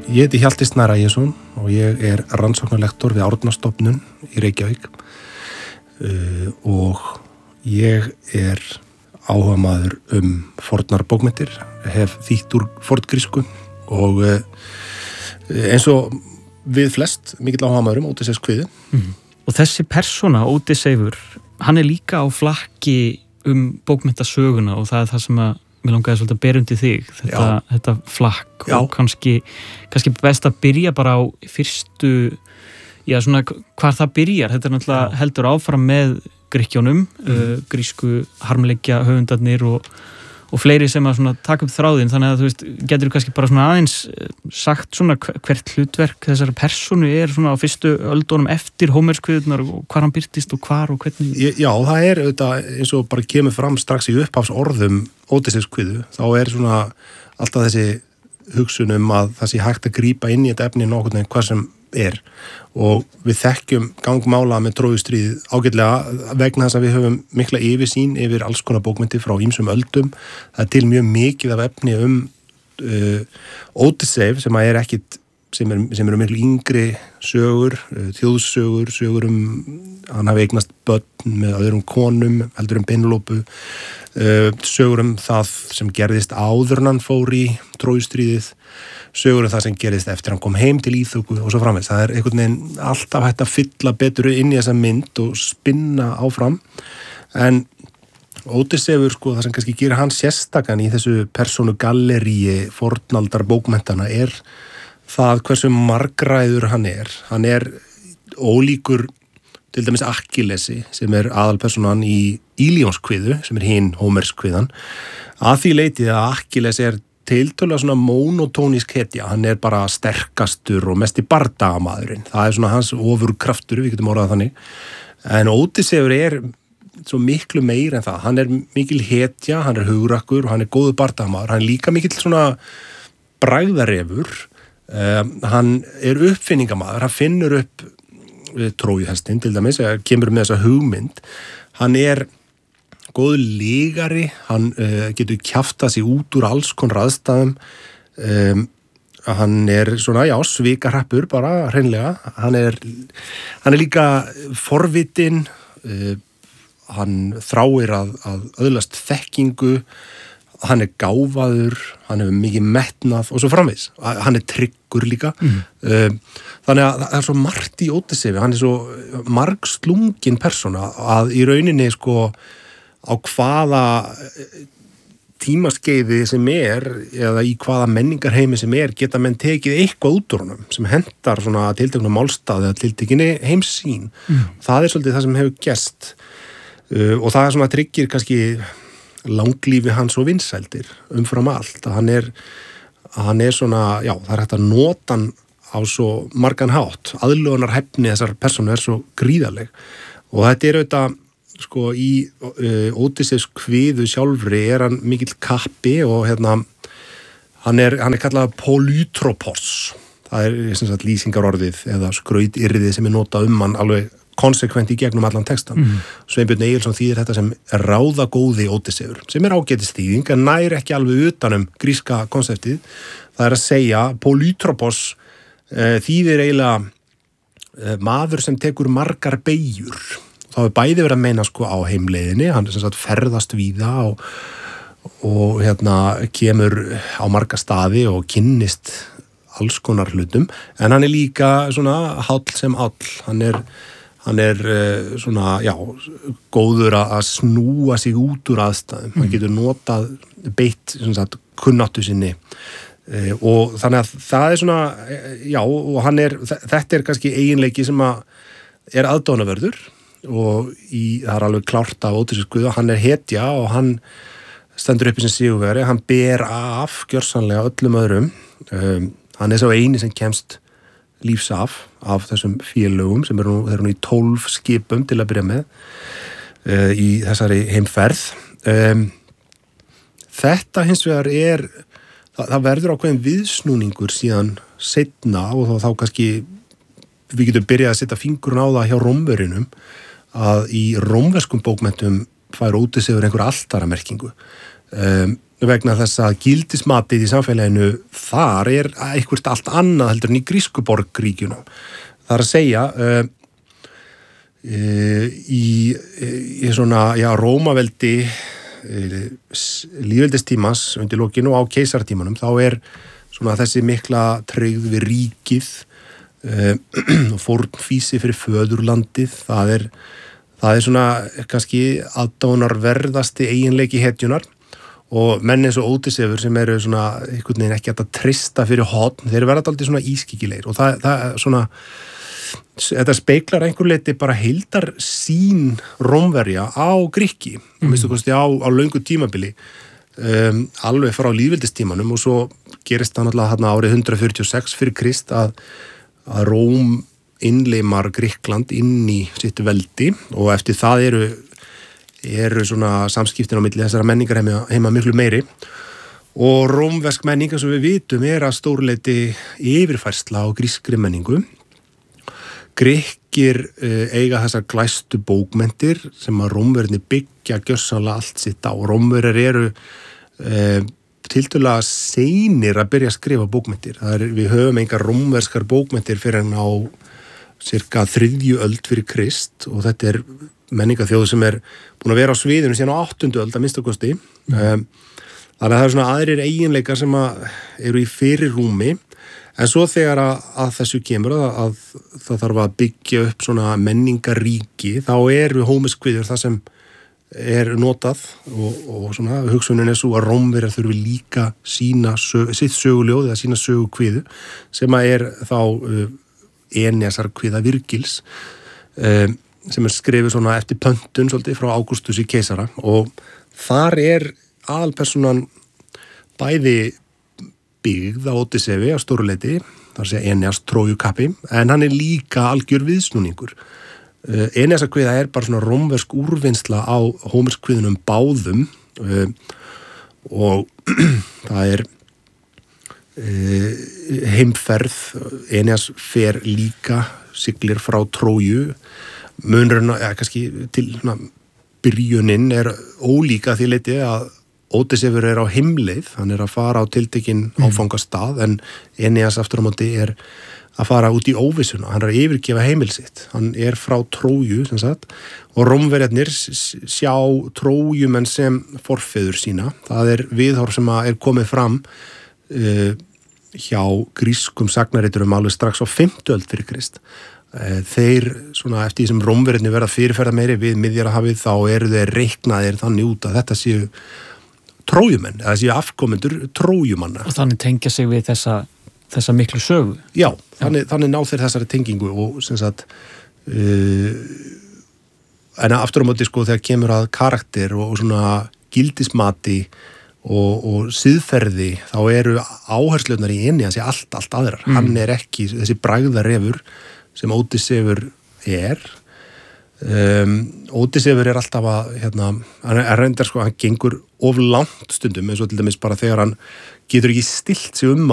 Ég heiti Hjalti Snær Ægisson og ég rannsóknarlektor við Árnastofnun í Reykjavík og ég áhugamaður fornar bókmenntir, hef þýtt úr forngrísku og eins og við flest mikill áhugamaður Ódysseifs kviðu. Og þessi persóna, Ódysseifur, hann líka á flakki bókmenntasöguna og það það sem að mér langaði svolítið að bera undir þig, þetta flakk og kannski best að byrja bara á fyrstu, svona hvar það byrjar. Þetta náttúrulega heldur áfram með Grikkjónum, grísku harmleikja höfundarnir og fleiri sem að svona taka upp þráðinn, þannig að þú veist, getur kannski bara svona aðeins sagt svona hvert hlutverk þessari persónu svona á fyrstu öldunum eftir Hómerskviðurnar og hvar hann birtist og hvar og hvernig? Já, það auðvitað eins og bara kemur fram strax í upphafsorðum Ódysseifs kviðu, þá svona alltaf þessi hugsun að það sé hægt að grípa inn í þetta efni nokkurn veginn hvað sem og við þekkjum gangmála með Trójustríðið ágætlega vegna þess að við höfum mikla yfirsýn yfir alls konar bókmenntir frá ýmsum öldum. Það til mjög mikið af efni Ódysseif sem ekkit sem eru miklu yngri sögur, þjóðsögur, sögur hann hafi eignast börn með öðrum konum, heldur Penelópu, sögur það sem gerðist áður en hann fór í Trójustríðið, sögur það sem gerðist eftir hann kom heim til Íþóku og svo framvegis. Það einhvern veginn alltaf hægt að fylla betur inn í þessa mynd og spinna áfram. En Ódysseifur, það sem kannski gerir hann sérstakan í þessu persónugalleríi fornaldar bókmenntana það hversu margræður hann Hann ólíkur til dæmis Akkillesi sem aðalpersonan í Ílíonskviðu sem hin Hómerskviðan. Að því leyti að Akkilles tiltölulega svona monotónísk hetja, hann bara sterkastur og mest í bardagamaðurinn. Það svona hans ofurkraftur, við getum orðað þannig. En Ódysseifur svo miklu meir en það. Hann mikil hetja, hann hugrakkur og hann góður bardagamaður. Hann líka mikill svona bragðarefur. Hann uppfinningamaður, hann finnur upp trójuhestinn til dæmis, kemur með þessa hugmynd. Hann góður lígari, hann getur kjaftað sig út úr alls konar aðstæðum. Hann svona, svikahrappur bara, hreinlega. Hann líka forvitinn, hann þráir að öðlast þekkingu, hann gáfaður, hann hefur mikið metnað og svo framvegis. Hann tryggur líka. Þannig að það svo margt í Ódysseif, hann svo margslungin persóna að í rauninni á hvaða tímaskeiði sem eða í hvaða menningarheimi sem geta menn tekið eitthvað út úr honum sem hentar svona tilteknum málstaði eða tiltekinni heimssýn. Það svolítið það sem hefur gerst og það svona tryggir kannski langlífi hans og vinsældir umfram allt. Hann svona, það hægt að nota hann á svo margan hátt. Aðlögunarhæfni þessar persónu svo gríðarleg og þetta auðvitað í Ódysseifs kviðu sjálfri hann mikill kappi og hann kallað polytropos. Það sem sagt lýsingarorðið eða skrautyrðið sem notað hann alveg konsekvent í gegnum allan textan. Sveinbjörn Egilsson þýðir þetta sem ráðagóði Ódysseifur, sem ágætis þýðing en nær ekki alveg utanum gríska konseptið. Það að segja, polytropos þýðir eiginlega maður sem tekur margar beygjur. Það hefur bæði verið að meina á heimleiðinni, hann sem sagt ferðast víða og kemur á marga staði og kynnist alls konar hlutum, en hann líka svona háll sem all. Hann svona, góður að snúa sig út úr aðstæðum. Hann getur notað beitt kunnáttu sinni og þannig að það svona, og þetta kannski eiginleiki sem aðdáunarverður og það alveg klárt af Ódysseifs kviðu. Hann hetja og hann stendur upp í sem sigurvegari. Hann ber af gjörsamlega öllum öðrum. Hann svo eini sem kemst lífs af þessum félögum sem þeir nú í 12 skipum til að byrja með í þessari heimferð. Þetta hins vegar það verður ákveðin viðsnúningur síðan seinna og þá kannski við getum byrjað að setja fingurinn á það hjá Rómverjunum að í rómverskum bókmenntum fær Ódysseifur einhver altaramerkingu. vegna þess að gildismatið í samfélaginu þar eitthvað allt annað heldur en í grísku borgríkjunum. Það að segja í svona, Rómaveldi lýðveldistímans undir lokinu og á keisaratímanum, þá svona þessi mikla tryggð við ríkið og fórnfýsi fyrir föðurlandið, það er svona kannski aðdánarverðasti eiginleiki hetjunar og menn eins og Ódysseifur sem eru svona einhvern veginn ekki að treysta fyrir horn, þeir verða dálítið svona ískikilegir og það svona, þetta speiklar einhver leiti bara heildar sín Rómverja á Grikki, minnstu kosti á löngu tímabili, alveg frá lýðveldistímanum og svo gerist það náttúrulega þarna árið 146 fyrir Krist að Róm innleimar Grikkland inn í sitt veldi og eftir það eru svona samskiptin á milli þessara menningar heima miklu meiri og rómversk menning sem við vitum að stórleiti yfirfærsla á grískri menningu. Grikkir eiga þessar glæstu bókmenntir sem að Rómverðinni byggja gjörsamlega allt sitt á. Rómverðir eru tiltölulega seinir að byrja að skrifa bókmenntir. Við höfum engar rómverskar bókmenntir fyrir en á cirka 3. öld fyrir Krist og þetta menningaþjóð sem búin að vera á sviðinu síðan á 8. öld að minnsta kosti. Þannig að það svona aðrir eiginleikar sem eru í fyrirrúmi en svo þegar að þessu kemur að það þarf að byggja upp svona menningaríki þá hómiskviður það sem notað og svona hugsunin svo að Rómverjar þurfi líka sitt söguljóð eða sína sögukviðu sem þá Eneasarkviða Virgils sem skrifið svona eftir pöntun svolítið frá Ágústus í keisara og þar aðalpersonan bæði byggð á Ódyssefi á stóruleiti, þar segja Eneas Trójukappi, en hann líka algjör viðsnúningur. Eneasarkviða bara svona rómversk úrvinnsla á hómerskviðunum báðum og það heimferð, Eneas fer líka, siglir frá Tróju, munurinn, kannski til byrjunin ólíka því leiti að Ódysseifur á heimleið, hann að fara á tiltekinn áfangastað en Eneas aftur á móti að fara út í óvissuna, hann að yfirgefa heimil sitt, hann frá Tróju sem sagt, og Rómverjarnir sjá Trójumenn sem forfeður sína, það viðhorf sem komið fram hjá grískum sagnariturum alveg strax á 5. öld fyrir Krist. Þeir, svona eftir því sem Rómverjarnir verða fyrirferða meiri við Miðjarðarhafið, þá þeir reiknaðir þannig út að þetta séu Trójumenn, eða séu afkomendur Trójumanna. Og þannig tengja sig við þessa miklu sögu. Já, þannig ná þeir þessari tengingu og sem sagt en aftur á móti sko þegar kemur að karakter og svona gildismati og siðferði þá áherslunar í Eneasi allt aðrar. Hann ekki þessi bragðarefur sem Ódysseifur Ódysseifur alltaf að hann reyndar sko, hann gengur of langt stundum eins og til dæmis bara þegar hann getur ekki stillt sig